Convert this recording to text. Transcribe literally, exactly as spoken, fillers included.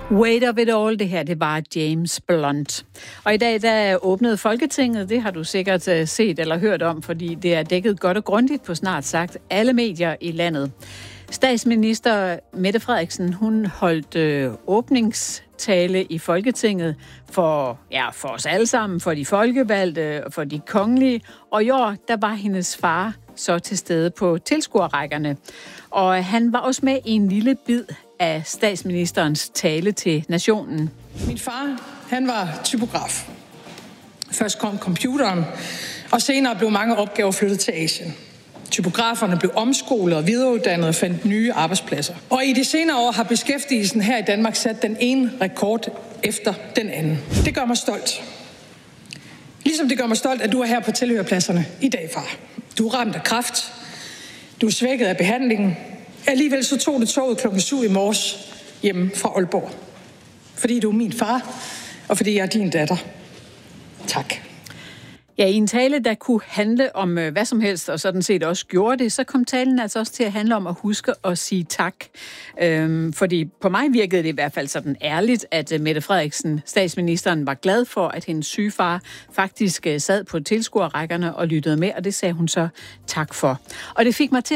Weight of it all, det her, det var James Blunt. Og i dag, der åbnede Folketinget, det har du sikkert set eller hørt om, fordi det er dækket godt og grundigt på snart sagt alle medier i landet. Statsminister Mette Frederiksen, hun holdt øh, åbningstale i Folketinget for, ja, for os alle sammen, for de folkevalgte og for de kongelige. Og i år, der var hendes far så til stede på tilskuerrækkerne. Og han var også med i en lille bid af statsministerens tale til nationen. Min far, han var typograf. Først kom computeren, og senere blev mange opgaver flyttet til Asien. Typograferne blev omskolet og videreuddannet og fandt nye arbejdspladser. Og i de senere år har beskæftigelsen her i Danmark sat den ene rekord efter den anden. Det gør mig stolt. Ligesom det gør mig stolt, at du er her på tilhørerpladserne i dag, far. Du er ramt af kræft. Du er svækket af behandlingen. Alligevel så tog det toget klokken syv i morges hjemme fra Aalborg. Fordi du er min far, og fordi jeg er din datter. Tak. Ja, i en tale, der kunne handle om øh, hvad som helst, og sådan set også gjorde det, så kom talen altså også til at handle om at huske at sige tak. Øhm, fordi på mig virkede det i hvert fald sådan ærligt, at øh, Mette Frederiksen, statsministeren, var glad for, at hendes syge far faktisk øh, sad på tilskuerrækkerne og lyttede med, og det sagde hun så tak for. Og det fik mig til